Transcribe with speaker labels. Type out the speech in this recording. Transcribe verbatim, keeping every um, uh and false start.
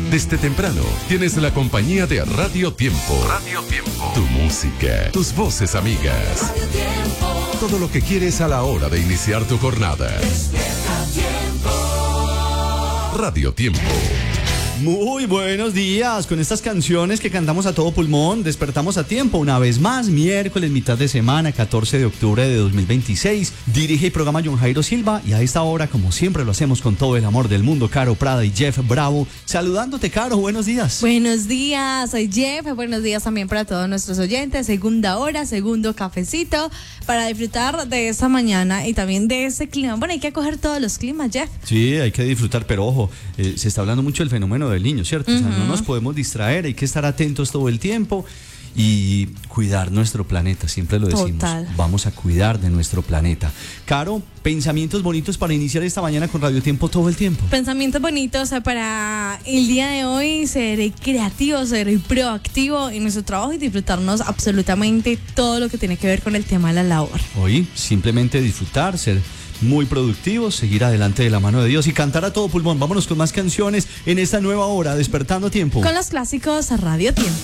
Speaker 1: Desde temprano tienes la compañía de Radio Tiempo. Radio Tiempo. Tu música, tus voces amigas. Radio Tiempo. Todo lo que quieres a la hora de iniciar tu jornada. Despierta Tiempo. Radio Tiempo.
Speaker 2: Muy buenos días, con estas canciones que cantamos a todo pulmón, despertamos a tiempo una vez más, miércoles, mitad de semana, catorce de octubre de dos mil veintiséis, dirige y programa John Jairo Silva y a esta hora, como siempre lo hacemos con todo el amor del mundo, Caro Prada y Jeff Bravo, saludándote, Caro, buenos días.
Speaker 3: Buenos días, soy Jeff, buenos días también para todos nuestros oyentes, segunda hora, segundo cafecito, para disfrutar de esta mañana y también de ese clima. Bueno, hay que acoger todos los climas, Jeff.
Speaker 2: Sí, hay que disfrutar, pero ojo, eh, se está hablando mucho del fenómeno del niño, ¿cierto? Uh-huh. O sea, no nos podemos distraer, hay que estar atentos todo el tiempo y cuidar nuestro planeta, siempre lo decimos. Total. Vamos a cuidar de nuestro planeta. Caro, pensamientos bonitos para iniciar esta mañana con Radio Tiempo todo el tiempo.
Speaker 3: Pensamientos bonitos para el día de hoy, ser creativo, ser proactivo en nuestro trabajo y disfrutarnos absolutamente todo lo que tiene que ver con el tema de la labor.
Speaker 2: Hoy, simplemente disfrutar, ser muy productivos, seguir adelante de la mano de Dios y cantar a todo pulmón. Vámonos con más canciones en esta nueva hora, Despertando a Tiempo.
Speaker 3: Con los clásicos a Radio Tiempo.